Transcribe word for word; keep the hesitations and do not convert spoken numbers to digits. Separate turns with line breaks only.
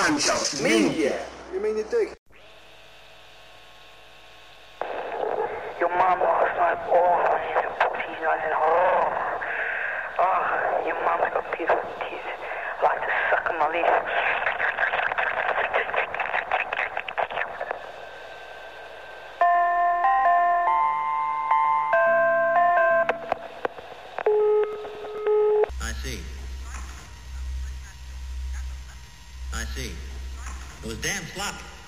Mannschaft. Minje.
You mean you dig?
Your mom lost my ball. She's a pussy, nice and oh. Oh, your mom's got beautiful teeth. I like to suck on my leaf.
I see. I see. It was damn sloppy.